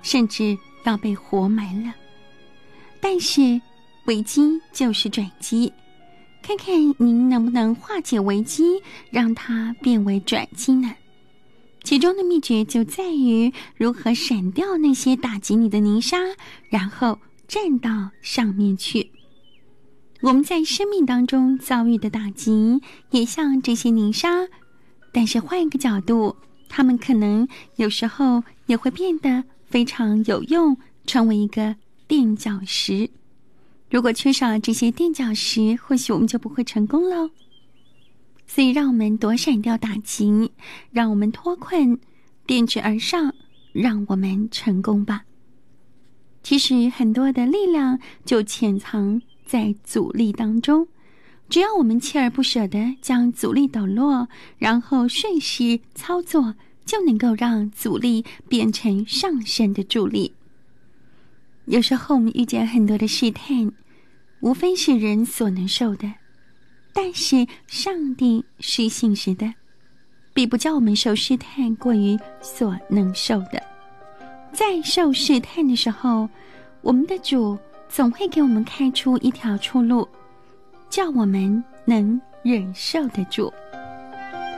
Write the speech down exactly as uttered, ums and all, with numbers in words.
甚至要被活埋了。但是危机就是转机，看看您能不能化解危机，让它变为转机呢？其中的秘诀就在于如何闪掉那些打击你的泥沙，然后站到上面去。我们在生命当中遭遇的打击也像这些泥沙，但是换一个角度，它们可能有时候也会变得非常有用，成为一个垫脚石。如果缺少这些垫脚石，或许我们就不会成功喽。所以让我们躲闪掉打击，让我们脱困，垫直而上，让我们成功吧。其实很多的力量就潜藏在阻力当中，只要我们锲而不舍地将阻力抖落，然后顺势操作，就能够让阻力变成上升的助力。有时候我们遇见很多的试探，无非是人所能受的，但是上帝是信实的，必不叫我们受试探过于所能受的。在受试探的时候，我们的主总会给我们开出一条出路，叫我们能忍受得住。